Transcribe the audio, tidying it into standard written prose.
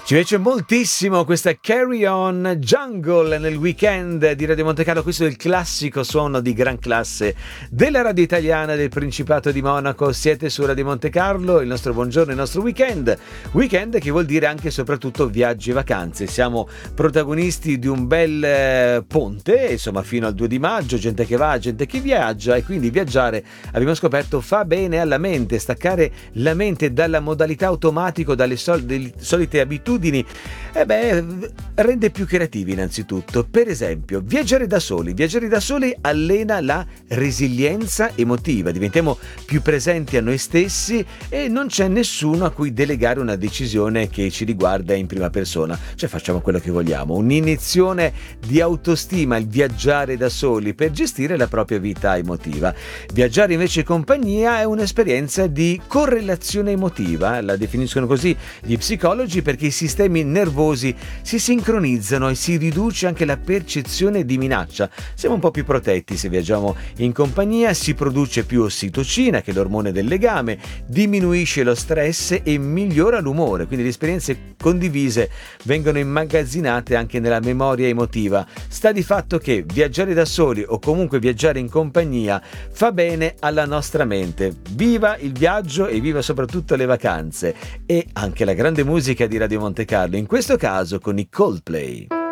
Ci piace moltissimo questa Carry On Jungle nel weekend di Radio Monte Carlo. Questo è il classico suono di gran classe della radio italiana del Principato di Monaco. Siete su Radio Monte Carlo, il nostro buongiorno, il nostro weekend che vuol dire anche e soprattutto viaggi e vacanze. Siamo protagonisti di un bel ponte, insomma, fino al 2 di maggio, gente che va, gente che viaggia, e quindi viaggiare, abbiamo scoperto, fa bene alla mente. Staccare la mente dalla modalità automatico, dalle solite abitudini, rende più creativi innanzitutto. Per esempio, viaggiare da soli allena la resilienza emotiva, diventiamo più presenti a noi stessi e non c'è nessuno a cui delegare una decisione che ci riguarda in prima persona, cioè facciamo quello che vogliamo. Un'iniezione di autostima il viaggiare da soli per gestire la propria vita emotiva. Viaggiare invece in compagnia è un'esperienza di correlazione emotiva, la definiscono così gli psicologi, perché i sistemi nervosi si sincronizzano e si riduce anche la percezione di minaccia. Siamo un po' più protetti se viaggiamo in compagnia, si produce più ossitocina, che è l'ormone del legame, diminuisce lo stress e migliora l'umore, quindi le esperienze condivise vengono immagazzinate anche nella memoria emotiva. Sta di fatto che viaggiare da soli o comunque viaggiare in compagnia fa bene alla nostra mente. Viva il viaggio e viva soprattutto le vacanze e anche la grande musica di Radio Monte Carlo, in questo caso con i Coldplay.